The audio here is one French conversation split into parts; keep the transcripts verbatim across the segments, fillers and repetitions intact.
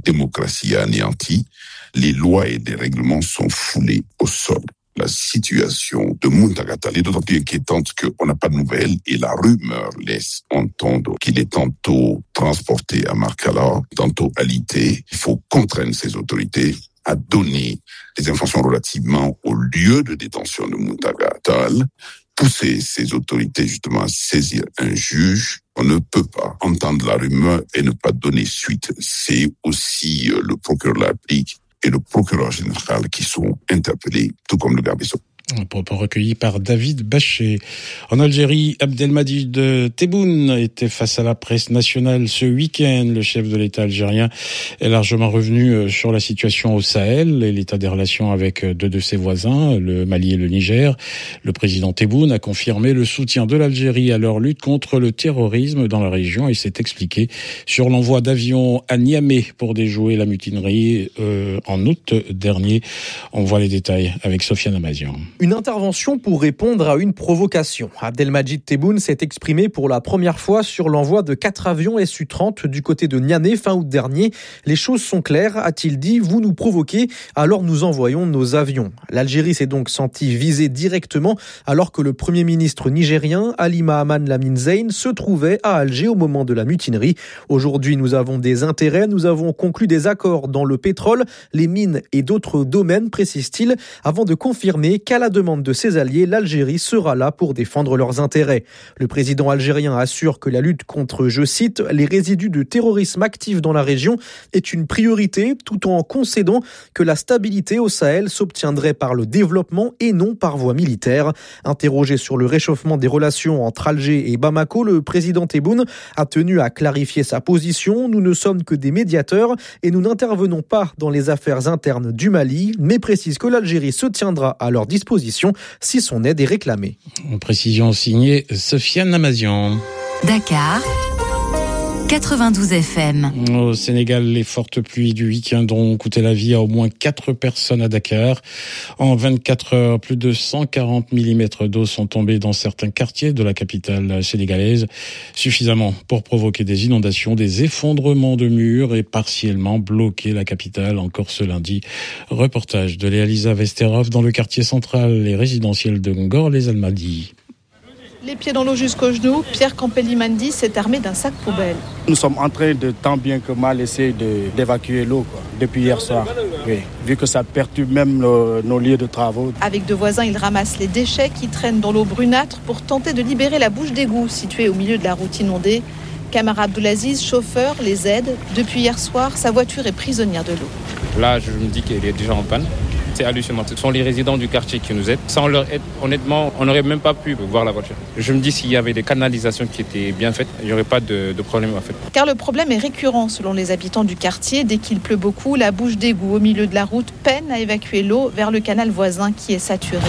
démocratie est anéantie, les lois et les règlements sont foulés au sol. La situation de Muntagata est d'autant plus inquiétante qu'on n'a pas de nouvelles et la rumeur laisse entendre qu'il est tantôt transporté à Markala, tantôt alité. Il faut contraindre ces autorités à donner des informations relativement au lieu de détention de Muntagata, pousser ces autorités justement à saisir un juge. On ne peut pas entendre la rumeur et ne pas donner suite. C'est aussi le procureur de la République et le procureur général qui sont interpellés, tout comme le garde des Sceaux. Un propos recueilli par David Bachet. En Algérie, Abdelmadjid Tebboune était face à la presse nationale ce week-end. Le chef de l'État algérien est largement revenu sur la situation au Sahel et l'état des relations avec deux de ses voisins, le Mali et le Niger. Le président Tebboune a confirmé le soutien de l'Algérie à leur lutte contre le terrorisme dans la région et s'est expliqué sur l'envoi d'avions à Niamey pour déjouer la mutinerie euh, en août dernier. On voit les détails avec Sofiane Amazian. Une intervention pour répondre à une provocation. Abdelmadjid Tebboune s'est exprimé pour la première fois sur l'envoi de quatre avions S U trente du côté de Niamey fin août dernier. Les choses sont claires, a-t-il dit, vous nous provoquez, alors nous envoyons nos avions. L'Algérie s'est donc sentie visée directement alors que le premier ministre nigérien, Ali Mahaman Lamine Zeyn, se trouvait à Alger au moment de la mutinerie. Aujourd'hui, nous avons des intérêts, nous avons conclu des accords dans le pétrole, les mines et d'autres domaines, précise-t-il, avant de confirmer qu'à la demande de ses alliés, l'Algérie sera là pour défendre leurs intérêts. Le président algérien assure que la lutte contre, je cite, les résidus de terrorisme actifs dans la région est une priorité, tout en concédant que la stabilité au Sahel s'obtiendrait par le développement et non par voie militaire. Interrogé sur le réchauffement des relations entre Alger et Bamako, le président Tebboune a tenu à clarifier sa position. Nous ne sommes que des médiateurs et nous n'intervenons pas dans les affaires internes du Mali, mais précise que l'Algérie se tiendra à leur disposition si son aide est réclamée. Une précision signée Sofiane Amazian. Dakar, quatre-vingt-douze F M. Au Sénégal, les fortes pluies du week-end ont coûté la vie à au moins quatre personnes à Dakar. En vingt-quatre heures, plus de cent quarante millimètres d'eau sont tombés dans certains quartiers de la capitale sénégalaise, suffisamment pour provoquer des inondations, des effondrements de murs et partiellement bloquer la capitale encore ce lundi. Reportage de Léa-Lisa Vesterov dans le quartier central et résidentiel de Ngor-les-Almadies. Les pieds dans l'eau jusqu'aux genoux, Pierre Campelli-Mandi s'est armé d'un sac poubelle. Nous sommes en train de tant bien que mal essayer de, d'évacuer l'eau quoi, depuis hier soir. Oui, vu que ça perturbe même nos, nos lieux de travaux. Avec deux voisins, ils ramassent les déchets qui traînent dans l'eau brunâtre pour tenter de libérer la bouche d'égout située au milieu de la route inondée. Kamara Abdoulaziz, chauffeur, les aide. Depuis hier soir, sa voiture est prisonnière de l'eau. Là, je me dis qu'elle est déjà en panne. C'est hallucinant. Ce sont les résidents du quartier qui nous aident. Sans leur aide, honnêtement, on n'aurait même pas pu voir la voiture. Je me dis s'il y avait des canalisations qui étaient bien faites, il n'y aurait pas de, de problème en fait. Car le problème est récurrent selon les habitants du quartier. Dès qu'il pleut beaucoup, la bouche d'égout au milieu de la route peine à évacuer l'eau vers le canal voisin qui est saturé.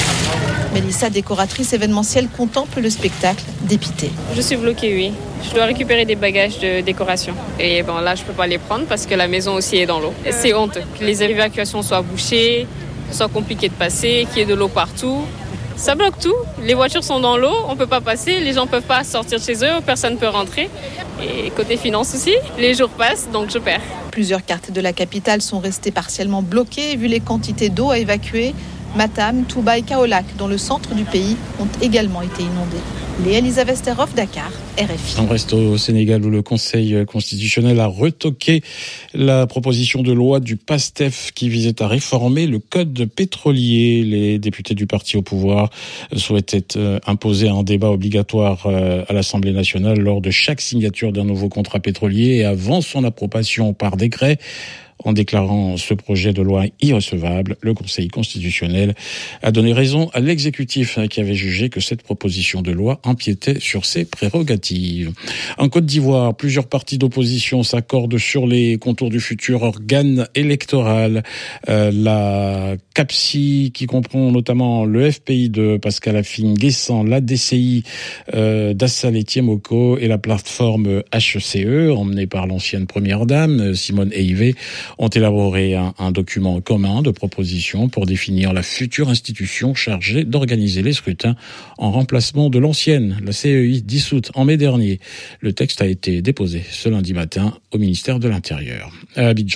Mélissa, décoratrice événementielle, contemple le spectacle, dépitée. Je suis bloquée, oui. Je dois récupérer des bagages de décoration. Et bon, là, je ne peux pas les prendre parce que la maison aussi est dans l'eau. Et c'est honteux que les évacuations soient bouchées, soit compliqué de passer, qu'il y ait de l'eau partout. Ça bloque tout. Les voitures sont dans l'eau, on ne peut pas passer, les gens ne peuvent pas sortir de chez eux, personne ne peut rentrer. Et côté finance aussi, les jours passent, donc je perds. Plusieurs quartiers de la capitale sont restés partiellement bloqués vu les quantités d'eau à évacuer. Matam, Touba et Kaolack, dans le centre du pays, ont également été inondés. Léa-Lisa Vesterov, Dakar, R F I. On reste au Sénégal où le Conseil constitutionnel a retoqué la proposition de loi du PASTEF qui visait à réformer le code pétrolier. Les députés du parti au pouvoir souhaitaient imposer un débat obligatoire à l'Assemblée nationale lors de chaque signature d'un nouveau contrat pétrolier et avant son approbation par décret. En déclarant ce projet de loi irrecevable, le Conseil constitutionnel a donné raison à l'exécutif qui avait jugé que cette proposition de loi empiétait sur ses prérogatives. En Côte d'Ivoire, plusieurs partis d'opposition s'accordent sur les contours du futur organe électoral. Euh, la CAPSI, qui comprend notamment le F P I de Pascal Afine-Guessant, la D C I euh, d'Assal Etiemoko et la plateforme H C E, emmenée par l'ancienne première dame, Simone Eivé, ont élaboré un, un document commun de propositions pour définir la future institution chargée d'organiser les scrutins en remplacement de l'ancienne, la C E I, dissoute en mai dernier. Le texte a été déposé ce lundi matin au ministère de l'Intérieur. À Abidjan.